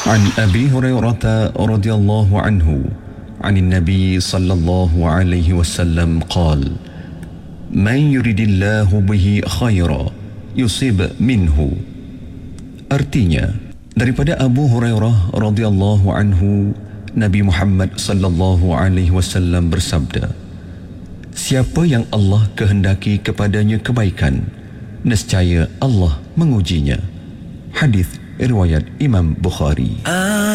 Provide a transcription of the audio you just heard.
عن أبي هريرة رضي الله عنه عن النبي صلى الله عليه وسلم قال: من يريد الله به خيرا يصيب منه. Artinya, daripada Abu Hurairah radhiyallahu anhu, Nabi Muhammad sallallahu alaihi wasallam bersabda, siapa yang Allah kehendaki kepadanya kebaikan, nescaya Allah mengujinya. Hadis riwayat Imam Bukhari.